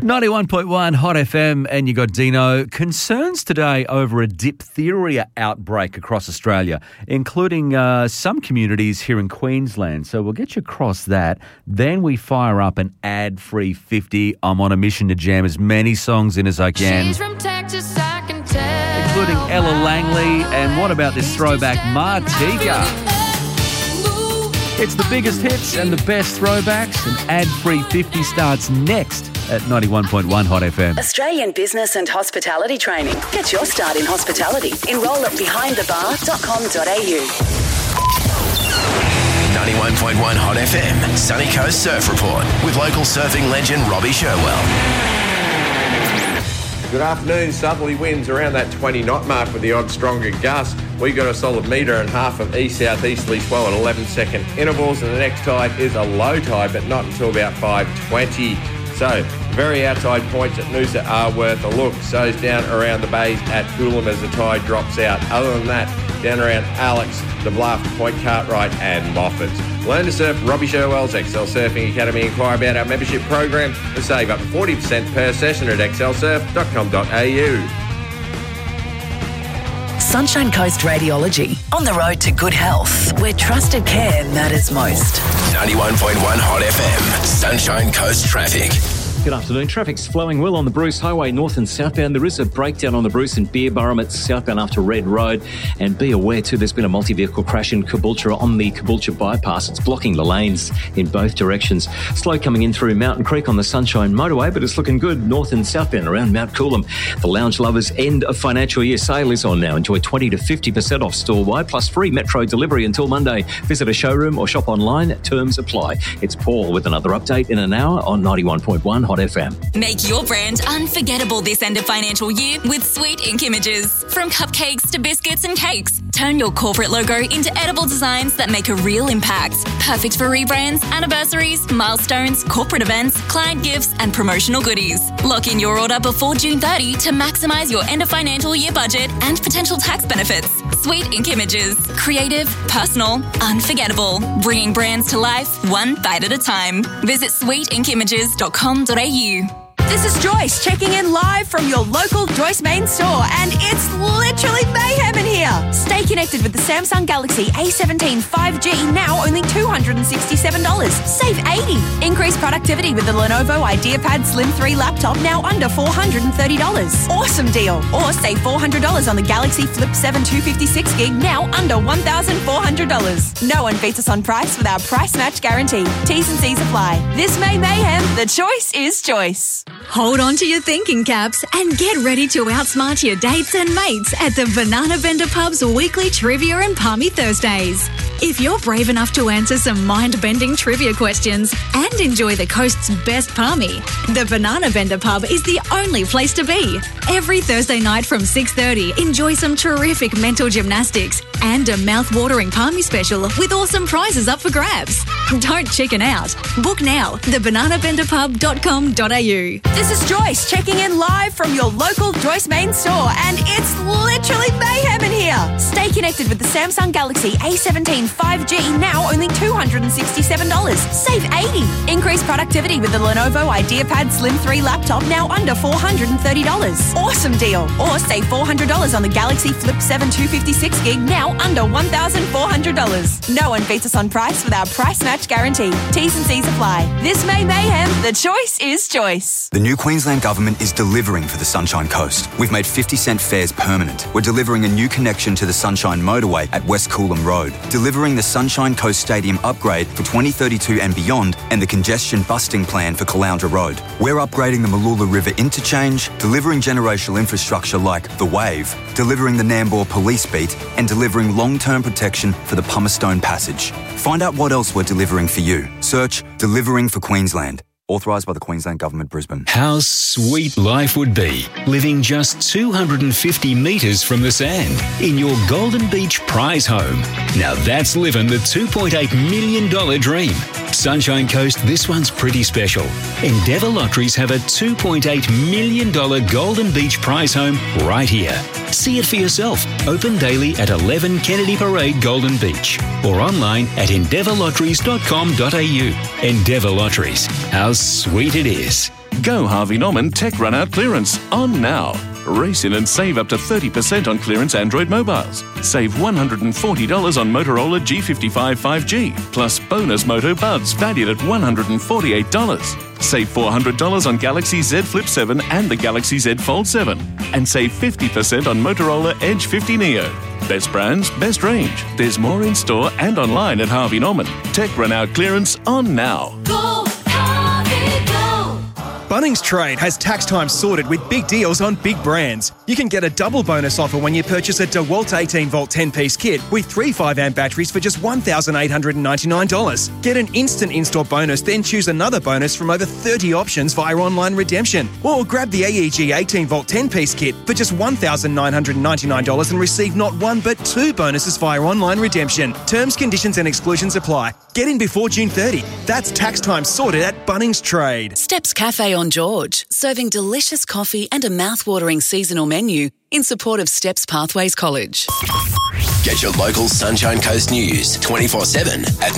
91.1 Hot FM, and you got Dino. Concerns today over a diphtheria outbreak across Australia, including some communities here in Queensland. So we'll get you across that. Then we fire up an ad-free 50. I'm on a mission to jam as many songs in as I can. She's from Texas, I can tell. Including Ella Langley. And what about this throwback Martika? It's the biggest hits and the best throwbacks. An ad-free 50 starts next at 91.1 Hot FM. Australian Business and Hospitality Training. Get your start in hospitality. Enrol at behindthebar.com.au. 91.1 Hot FM, Sunny Coast Surf Report with local surfing legend Robbie Sherwell. Good afternoon. Southerly winds around that 20 knot mark with the odd stronger gust. We got a solid metre and half of east-southeasterly swell at 11-second intervals, and the next tide is a low tide, but not until about 5:20. So, very outside points at Noosa are worth a look. So's down around the bays at Coolum as the tide drops out. Other than that, down around Alex, the Bluff, Point Cartwright and Moffat. Learn to surf Robbie Sherwell's Excel Surfing Academy. Inquire about our membership program and save up to 40% per session at excelsurf.com.au. Sunshine Coast Radiology. On the road to good health, where trusted care matters most. 91.1 Hot FM, Sunshine Coast Traffic. Good afternoon. Traffic's flowing well on the Bruce Highway north and southbound. There is a breakdown on the Bruce and Beerburrum. It's southbound after Red Road. And be aware too, there's been a multi-vehicle crash in Caboolture on the Caboolture bypass. It's blocking the lanes in both directions. Slow coming in through Mountain Creek on the Sunshine Motorway, but it's looking good north and southbound around Mount Coolum. The Lounge Lovers end of financial year sale is on now. Enjoy 20 to 50% off store-wide, plus free metro delivery until Monday. Visit a showroom or shop online. Terms apply. It's Paul with another update in an hour on 91.1 Hot FM. Make your brand unforgettable this end of financial year with Sweet Ink Images. From cupcakes to biscuits and cakes, turn your corporate logo into edible designs that make a real impact. Perfect for rebrands, anniversaries, milestones, corporate events, client gifts and promotional goodies. Lock in your order before June 30 to maximise your end of financial year budget and potential tax benefits. Sweet Ink Images. Creative, personal, unforgettable. Bringing brands to life one bite at a time. Visit sweetinkimages.com.au. This is Joyce checking in live from your local Joyce Main store, and it's literally mayhem in here. Stay connected with the Samsung Galaxy A17 5G, now only $267. Save $80. Increase productivity with the Lenovo IdeaPad Slim 3 laptop, now under $430. Awesome deal. Or save $400 on the Galaxy Flip 7 256GB, now under $1,400. No one beats us on price with our price match guarantee. T's and C's apply. This May mayhem, the choice is Joyce. Hold on to your thinking caps and get ready to outsmart your dates and mates at the Banana Bender Pub's weekly Trivia and Palmy Thursdays. If you're brave enough to answer some mind-bending trivia questions and enjoy the coast's best palmy, the Banana Bender Pub is the only place to be. Every Thursday night from 6:30, enjoy some terrific mental gymnastics and a mouth-watering palmy special with awesome prizes up for grabs. Don't chicken out. Book now, thebananabenderpub.com.au. This is Joyce checking in live from your local Joyce Main store, and it's literally mayhem in here. Stay connected with the Samsung Galaxy A17 5G, now only $267. Save $80. Increase productivity with the Lenovo IdeaPad Slim 3 laptop, now under $430. Awesome deal. Or save $400 on the Galaxy Flip 7 256GB, now under $1,400. No one beats us on price with our price match guarantee. T's and C's apply. This May mayhem, the choice is Joyce. The new Queensland Government is delivering for the Sunshine Coast. We've made 50-cent fares permanent. We're delivering a new connection to the Sunshine Motorway at West Coolum Road, delivering the Sunshine Coast Stadium upgrade for 2032 and beyond, and the congestion busting plan for Caloundra Road. We're upgrading the Mooloola River interchange, delivering generational infrastructure like the Wave, delivering the Nambour Police Beat, and delivering long-term protection for the Pummerstone Passage. Find out what else we're delivering for you. Search Delivering for Queensland. Authorised by the Queensland Government, Brisbane. How sweet life would be living just 250 metres from the sand in your Golden Beach prize home. Now that's living the $2.8 million dream. Sunshine Coast, this one's pretty special. Endeavour Lotteries have a $2.8 million Golden Beach prize home right here. See it for yourself. Open daily at 11 Kennedy Parade, Golden Beach, or online at endeavourlotteries.com.au. Endeavour Lotteries. How sweet it is. Go Harvey Norman Tech Run Out Clearance on now. Race in and save up to 30% on clearance Android mobiles. Save $140 on Motorola G55 5G, plus bonus Moto Buds valued at $148. Save $400 on Galaxy Z Flip 7 and the Galaxy Z Fold 7. And save 50% on Motorola Edge 50 Neo. Best brands, best range. There's more in store and online at Harvey Norman. Tech Run Out Clearance on now. Go, Harvey, go. Bunnings Trade has tax time sorted with big deals on big brands. You can get a double bonus offer when you purchase a DeWalt 18-volt 10-piece kit with 3 5-amp batteries for just $1,899. Get an instant in-store bonus, then choose another bonus from over 30 options via online redemption. Or grab the AEG 18-volt 10-piece kit for just $1,999 and receive not one but 2 bonuses via online redemption. Terms, conditions and exclusions apply. Get in before June 30. That's tax time sorted at Bunnings Trade. Steps Cafe on George, serving delicious coffee and a mouth-watering seasonal menu in support of Steps Pathways College. Get your local Sunshine Coast news 24/7 at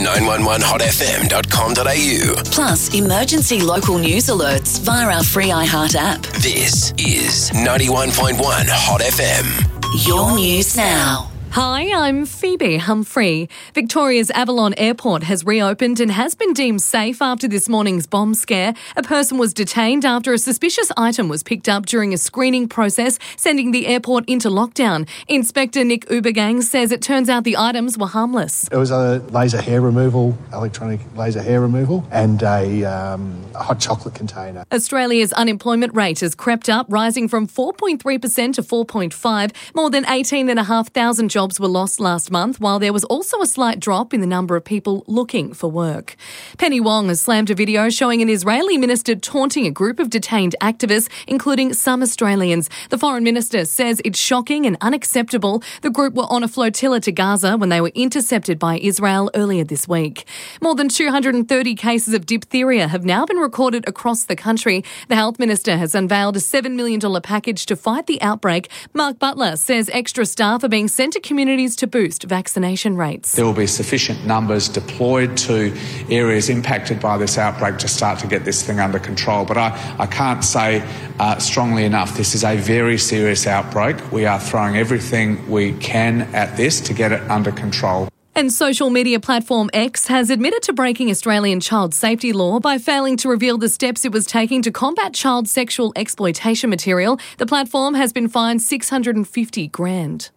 911hotfm.com.au. Plus, emergency local news alerts via our free iHeart app. This is 91.1 Hot FM. Your news now. Hi, I'm Phoebe Humphrey. Victoria's Avalon Airport has reopened and has been deemed safe after this morning's bomb scare. A person was detained after a suspicious item was picked up during a screening process, sending the airport into lockdown. Inspector Nick Ubergang says it turns out the items were harmless. It was a laser hair removal, electronic laser hair removal, and a hot chocolate container. Australia's unemployment rate has crept up, rising from 4.3% to 4.5%. More than 18,500 jobs were lost last month, while there was also a slight drop in the number of people looking for work. Penny Wong has slammed a video showing an Israeli minister taunting a group of detained activists, including some Australians. The foreign minister says it's shocking and unacceptable. The group were on a flotilla to Gaza when they were intercepted by Israel earlier this week. More than 230 cases of diphtheria have now been recorded across the country. The health minister has unveiled a $7 million package to fight the outbreak. Mark Butler says extra staff are being sent to communities to boost vaccination rates. There will be sufficient numbers deployed to areas impacted by this outbreak to start to get this thing under control. But I can't say strongly enough, this is a very serious outbreak. We are throwing everything we can at this to get it under control. And social media platform X has admitted to breaking Australian child safety law by failing to reveal the steps it was taking to combat child sexual exploitation material. The platform has been fined $650,000.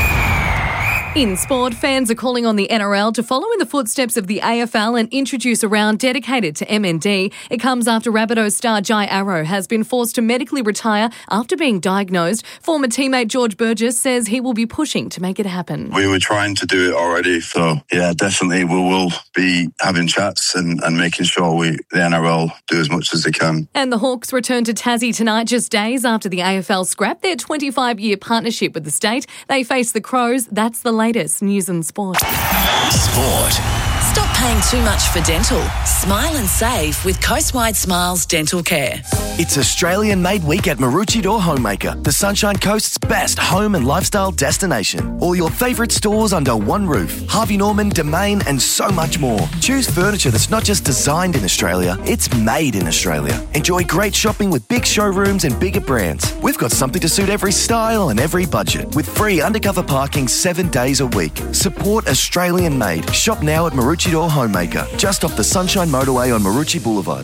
In sport, fans are calling on the NRL to follow in the footsteps of the AFL and introduce a round dedicated to MND. It comes after Rabbitohs star Jai Arrow has been forced to medically retire after being diagnosed. Former teammate George Burgess says he will be pushing to make it happen. We were trying to do it already, so yeah, definitely we will be having chats and making sure the NRL do as much as they can. And the Hawks return to Tassie tonight, just days after the AFL scrapped their 25-year partnership with the state. They face the Crows. That's the latest news and sport. Sport. Stop paying too much for dental. Smile and save with Coastwide Smiles Dental Care. It's Australian Made Week at Maroochydore Homemaker, the Sunshine Coast's best home and lifestyle destination. All your favourite stores under one roof. Harvey Norman, Domain and so much more. Choose furniture that's not just designed in Australia, it's made in Australia. Enjoy great shopping with big showrooms and bigger brands. We've got something to suit every style and every budget, with free undercover parking 7 days a week. Support Australian Made. Shop now at Maroochydore Homemaker, just off the Sunshine Motorway on Maroochy Boulevard.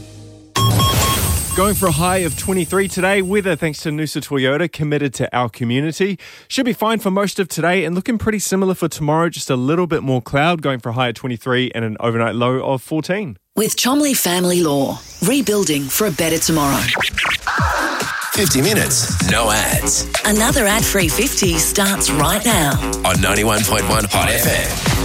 Going for a high of 23 today. Weather, thanks to Noosa Toyota, committed to our community. Should be fine for most of today and looking pretty similar for tomorrow. Just a little bit more cloud, going for a high of 23 and an overnight low of 14. With Chomley Family Law, rebuilding for a better tomorrow. 50 minutes, no ads. Another ad-free 50 starts right now. On 91.1 Hot FM.